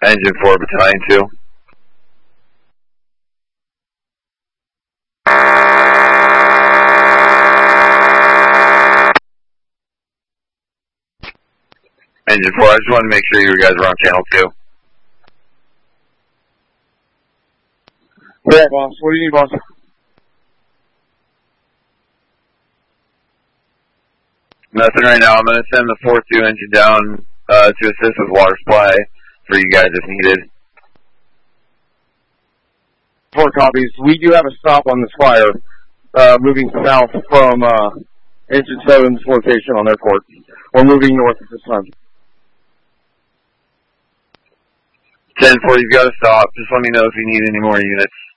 Engine 4, Battalion 2. Engine 4, I just wanted to make sure you guys were on channel 2. Yeah, boss. What do you need, boss? Nothing right now. I'm going to send the 4-2 engine down to assist with water supply for you guys if needed. 4 copies. We do have a stop on this fire, moving south from Engine 7's location on airport. We're moving north at this time. 10-4, you've got to stop. Just let me know if you need any more units.